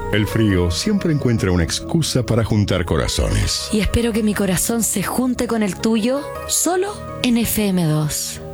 El frío siempre encuentra una excusa para juntar corazones. Y espero que mi corazón se junte con el tuyo solo en FM2.